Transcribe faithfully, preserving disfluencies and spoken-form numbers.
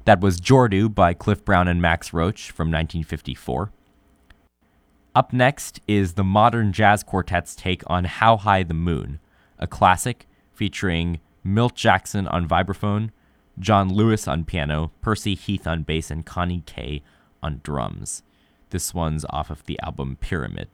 That was Jordu by Cliff Brown and Max Roach from nineteen fifty-four. Up next is the Modern Jazz Quartet's take on How High the Moon, a classic featuring Milt Jackson on vibraphone, John Lewis on piano, Percy Heath on bass, and Connie Kay on drums. This one's off of the album Pyramid.